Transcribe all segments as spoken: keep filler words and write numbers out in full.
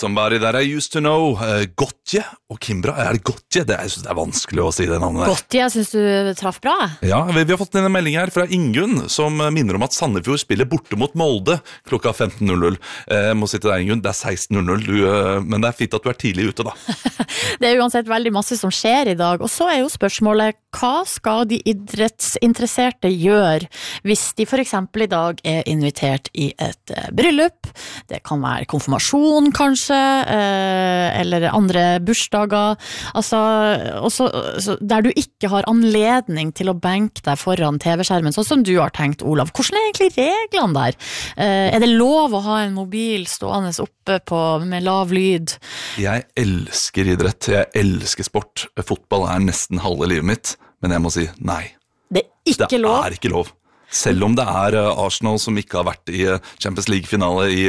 somebody that I used to know. Uh, Gotje og Kimbra, er det Gotje? Det er, jeg synes det er vanskelig å si det navnet der. Gotje, jeg synes du traff bra. Ja, vi, vi har fått en melding her fra Ingunn, som minner om at Sandefjord spiller borte mot Molde klokka femten null null. Jeg må si til deg, Ingunn, det er seksten null null, du, men det er fint at du er tidlig ute da. Det er uansett veldig masse som skjer i dag, og så er jo spørsmålet, hva skal de idrettsinteresserte gjøre hvis de for eksempel i dag er invitert i et bryllup? Det kan være konfirmasjon kanskje, eller andre bursdager, altså, også, der du ikke har anledning til å benke deg foran T V-skjermen, sånn som du har tenkt, Olav. Hvordan er egentlig reglene der? Er det lov å ha en mobil stående oppe på, med lav lyd? Jeg elsker idrett, jeg elsker sport. Fotball er nesten halve livet mitt, men jeg må si nei. Det er ikke lov? Det er ikke lov. Selv om det er Arsenal som ikke har vært i Champions League-finale i,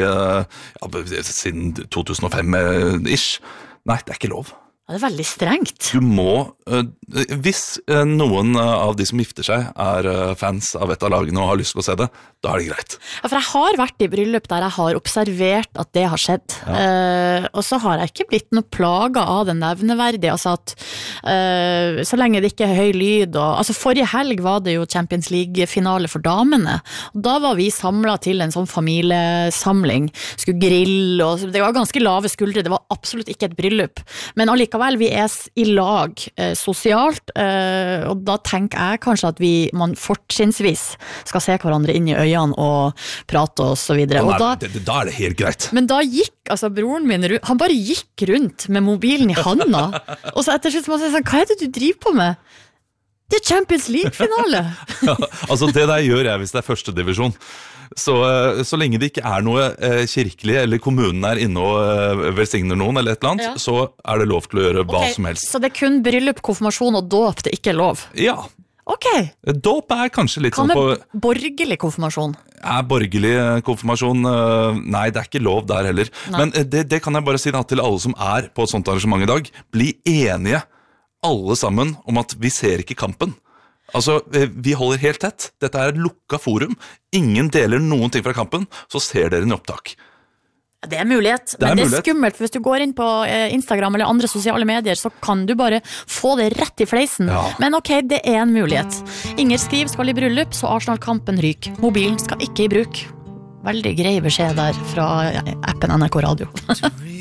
ja, siden to tusen og fem-ish. Nei, det er ikke lov. Ja, det er veldig strengt. Du må, hvis noen av de som gifter seg er fans av et av lagene og har lyst til å se det, da er det greit. Ja, for jeg har vært i bryllup der jeg har observert at det har skjedd. Ja. Uh, og så har jeg ikke blitt noe plaga av det nevneverdige. Altså at uh, så lenge det ikke er høy lyd. Og, altså forrige helg var det jo Champions League-finale for damene. Og da var vi samlet til en sånn familiesamling. Skulle grille, og det var ganske lave skuldre. Det var absolutt ikke et bryllup. Men allikevel, vi er i lag uh, sosialt. Uh, og da tenker jeg kanskje at vi, man fortrinnsvis skal se hverandre inn i øynene og prate og så videre. Og da, da, da er det helt greit. Men da gikk, altså broren min, han bare gikk rundt med mobilen i handa. Og så etter slutt må jeg si sånn, hva er det du driver på med? Det er Champions League-finale. Ja, altså det der gjør jeg hvis det er første divisjon. Så, så lenge det ikke er noe kirkelig, eller kommunen er inne og velsigner noen, eller et eller annet, ja. Så er det lov til å gjøre hva okay, som helst. Så det er kun bryllup, konfirmasjon og dåp det ikke er lov? Ja. Ok. Dåp er kanskje litt sånn på... Hva med borgerlig konfirmasjon? Er borgerlig konfirmasjon? Nei, det er ikke lov der heller. Nei. Men det, det kan jeg bare si da, til alle som er på et sånt arrangement i dag. Bli enige, alle sammen, om at vi ser ikke kampen. Altså, vi holder helt tett. Dette er et lukket forum. Ingen deler noen ting fra kampen, så ser dere en opptak. Det er mulighet, det er men det er mulighet. skummelt, for hvis du går inn på Instagram eller andre sosiale medier, så kan du bare få det rett i fleisen. Ja. Men ok, det er en mulighet. Inger skriver skal i bryllup, så Arsenal-kampen ryker. Mobilen skal ikke i bruk. Veldig grei beskjed der fra appen N R K Radio.